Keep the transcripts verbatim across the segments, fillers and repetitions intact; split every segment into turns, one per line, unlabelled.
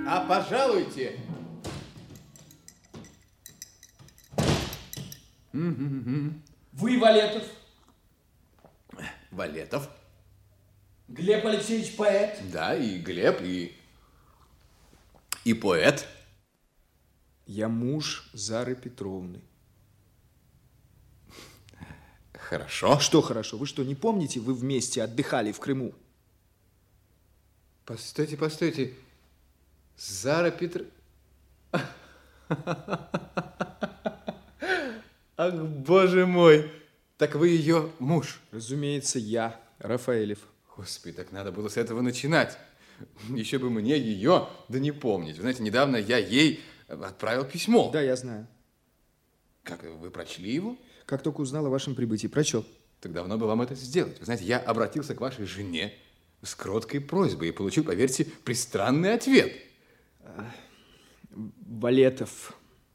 А пожалуйте.
Вы Валетов?
Валетов.
Глеб Алексеевич поэт?
Да, и Глеб, и... и поэт.
Я муж Зары Петровны.
Хорошо.
Что хорошо? Вы что, не помните, вы вместе отдыхали в Крыму?
Постойте, постойте. Зара Петр... Ах, боже мой. Так вы ее муж?
Разумеется, я, Рафаэлев.
Господи, так надо было с этого начинать. Еще бы мне ее, да не помнить. Вы знаете, недавно я ей отправил письмо.
Да, я знаю.
Как, вы прочли его?
Как только узнал о вашем прибытии, прочел.
Так давно бы вам это сделать. Вы знаете, я обратился к вашей жене с кроткой просьбой и получил, поверьте, пристранный ответ.
Валетов,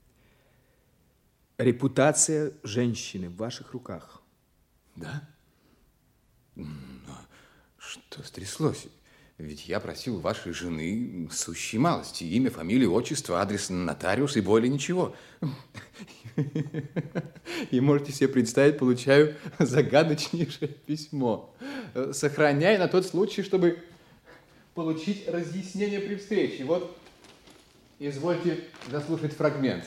репутация женщины в ваших руках.
Да? Но что стряслось? Ведь я просил вашей жены сущей малости. Имя, фамилию, отчество, адрес нотариуса и более ничего. И можете себе представить, получаю загадочнейшее письмо. Сохраняй на тот случай, чтобы получить разъяснение при встрече. Вот, извольте заслушать фрагмент.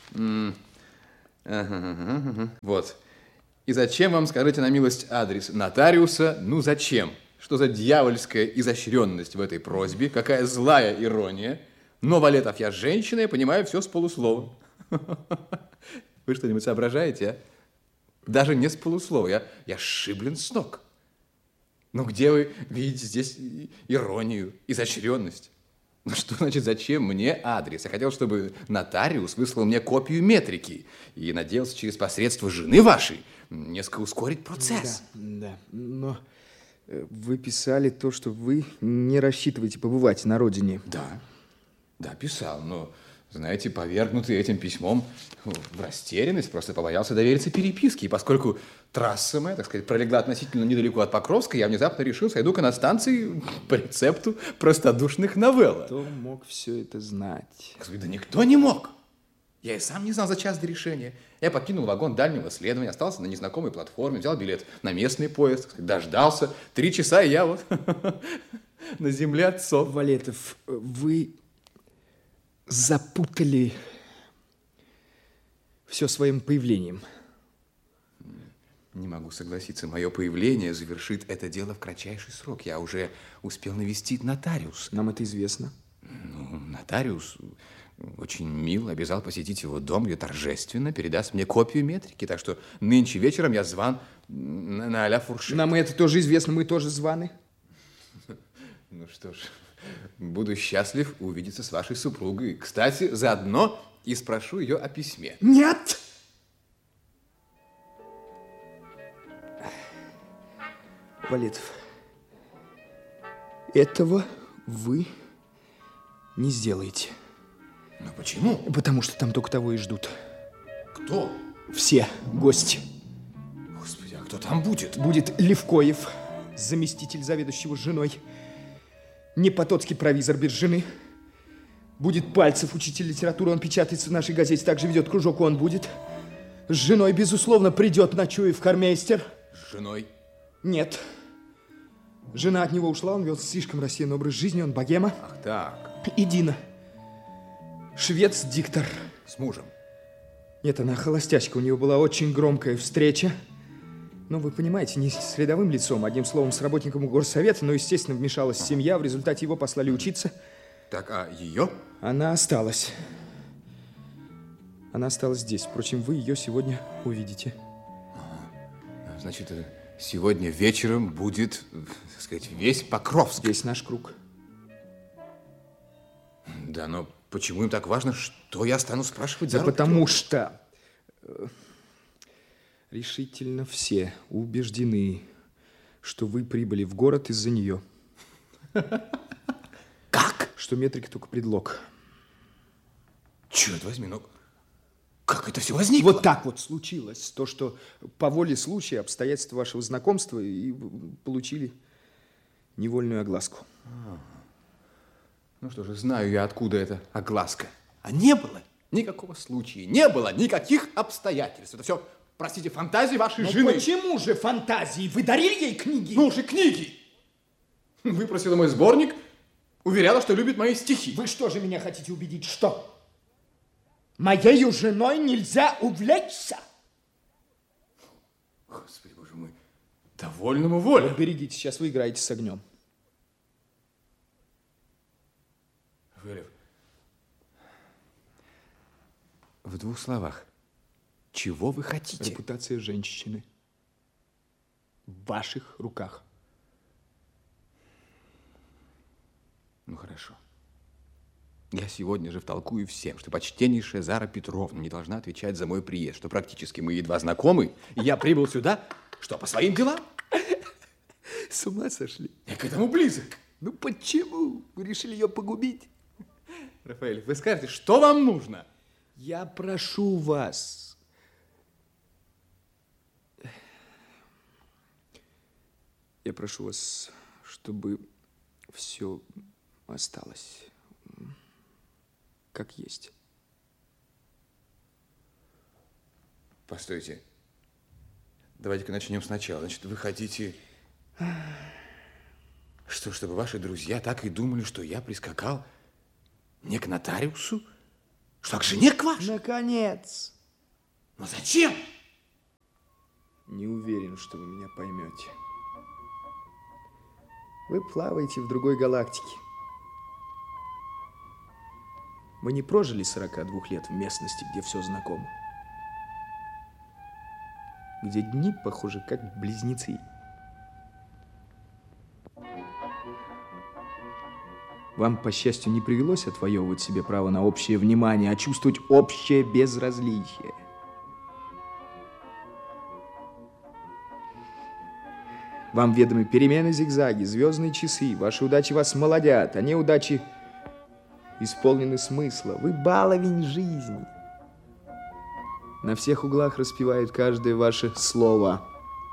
Вот. И зачем вам, скажите на милость, адрес нотариуса? Ну, зачем? Что за дьявольская изощренность в этой просьбе? Какая злая ирония. Но, Валетов, я женщина, я понимаю все с полуслова. Вы что-нибудь соображаете, а? Даже не с полуслова. Я, я сшиблен с ног. Ну, где вы видите здесь иронию, изощренность? Ну, что значит, зачем мне адрес? Я хотел, чтобы нотариус выслал мне копию метрики и надеялся через посредство жены вашей несколько ускорить процесс.
Да, да, но вы писали то, что вы не рассчитываете побывать на родине.
Да, да, писал, но, знаете, повергнутый этим письмом в растерянность, просто побоялся довериться переписке. И поскольку трасса моя, так сказать, пролегла относительно недалеко от Покровска, я внезапно решил, сойду-ка на станции по рецепту простодушных новелл.
Кто мог все это знать?
Да никто не мог. Я и сам не знал за час до решения. Я покинул вагон дальнего следования, остался на незнакомой платформе, взял билет на местный поезд, дождался. Три часа, и я вот на земле отцов.
Валетов, вы запутали все своим появлением.
Не могу согласиться. Мое появление завершит это дело в кратчайший срок. Я уже успел навестить нотариуса.
Нам это известно.
Ну, нотариус очень мил, обязал посетить его дом, где торжественно передаст мне копию метрики. Так что нынче вечером я зван на, на а-ля фуршет.
Нам это тоже известно, мы тоже званы.
Ну что ж, буду счастлив увидеться с вашей супругой. Кстати, заодно и спрошу ее о письме.
Нет! Валетов, этого вы не сделаете.
Но почему?
Потому что там только того и ждут.
Кто?
Все гости.
Господи, а кто там будет?
Будет Левкоев, заместитель заведующего женой. Непотоцкий провизор без жены. Будет Пальцев, учитель литературы, он печатается в нашей газете, также ведет кружок, он будет. С женой, безусловно, придет Ночуев хормейстер.
С женой?
Нет. Жена от него ушла, он вел слишком рассеянный образ жизни, он богема.
Ах так.
И Дина. Швец-диктор.
С мужем?
Нет, она холостячка, у нее была очень громкая встреча. Но вы понимаете, не с рядовым лицом, одним словом, с работником горсовета, но, естественно, вмешалась семья, в результате его послали учиться.
Так, а ее?
Она осталась. Она осталась здесь. Впрочем, вы ее сегодня увидите.
Ага. Значит, сегодня вечером будет, так сказать, весь Покровск.
Весь наш круг.
Да, но почему им так важно, что я стану спрашивать?
Да
Зару
потому
Петровну?
что э, решительно все убеждены, что вы прибыли в город из-за нее.
Как?
Что метрика только предлог.
Черт возьми, ну как это все возникло?
Вот так вот случилось. То, что по воле случая, обстоятельства вашего знакомства и получили невольную огласку.
Ну что же, знаю я, откуда эта огласка. А не было никакого случая, не было никаких обстоятельств. Это все, простите, фантазии вашей
Но
жены.
Почему же фантазии? Вы дарили ей книги?
Ну уж и книги. Выпросила мой сборник, уверяла, что любит мои стихи.
Вы что же меня хотите убедить, что моею женой нельзя увлечься?
Господи, боже мой, довольному воля.
Вот берегите, сейчас вы играете с огнем.
Вылев. В двух словах, чего вы хотите?
Репутация женщины в ваших руках.
Ну, хорошо. Я сегодня же втолкую всем, что почтеннейшая Зара Петровна не должна отвечать за мой приезд, что практически мы едва знакомы, и я прибыл сюда, что, по своим делам?
С ума сошли?
Я к этому близок.
Ну почему? Вы решили ее погубить?
Рафаэль, вы скажете, что вам нужно?
Я прошу вас. Я прошу вас, чтобы все осталось как есть.
Постойте. Давайте-ка начнем сначала. Значит, вы хотите... Что, чтобы ваши друзья так и думали, что я прискакал не к нотариусу, что к жене к вашей?
Наконец.
Но зачем?
Не уверен, что вы меня поймете. Вы плаваете в другой галактике. Мы не прожили сорока двух лет в местности, где все знакомо. Где дни похожи как близнецы. Вам, по счастью, не привелось отвоевывать себе право на общее внимание, а чувствовать общее безразличие. Вам ведомы перемены, зигзаги, звездные часы. Ваши удачи вас молодят, а неудачи исполнены смысла. Вы баловень жизни. На всех углах распевают каждое ваше слово.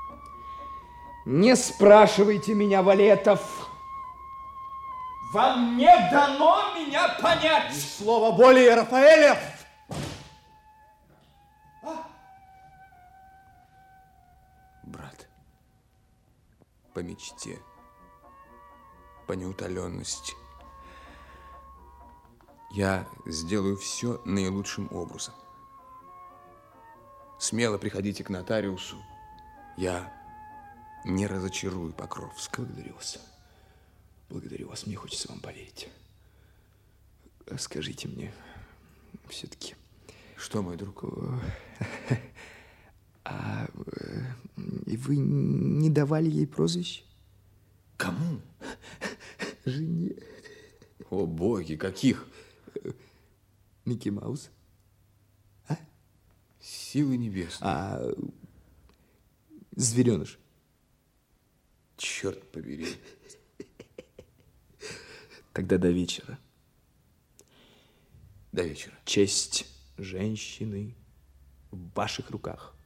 Не спрашивайте меня, Валетов. Вам не дано меня понять.
Слово более, Рафаэлев! Брат, по мечте, по неутоленности, я сделаю все наилучшим образом. Смело приходите к нотариусу. Я не разочарую Покровского.
Благодарю вас. Благодарю вас. Мне хочется вам поверить. Скажите мне все-таки...
Что, мой друг?
А и вы не давали ей прозвищ?
Кому?
Жене.
О, боги, каких?
Микки Маус. А?
Силы небесные.
А звереныш.
Черт побери.
Тогда до вечера.
До вечера.
Честь женщины в ваших руках.